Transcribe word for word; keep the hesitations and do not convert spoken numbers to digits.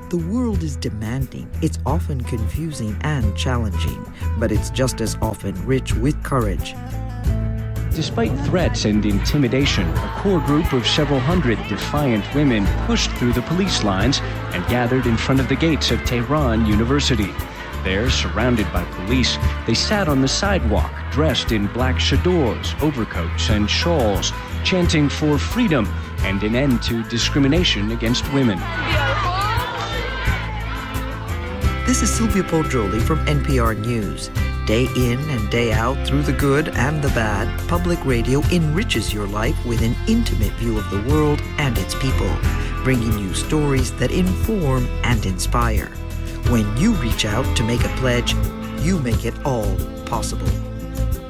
The world is demanding. It's often confusing and challenging, but it's just as often rich with courage. Despite threats and intimidation, a core group of several hundred defiant women pushed through the police lines and gathered in front of the gates of Tehran University. There, surrounded by police, they sat on the sidewalk, dressed in black chadors, overcoats, and shawls, chanting for freedom and an end to discrimination against women. This is Sylvia Poggioli from N P R News. Day in and day out, through the good and the bad, public radio enriches your life with an intimate view of the world and its people, bringing you stories that inform and inspire. When you reach out to make a pledge, you make it all possible.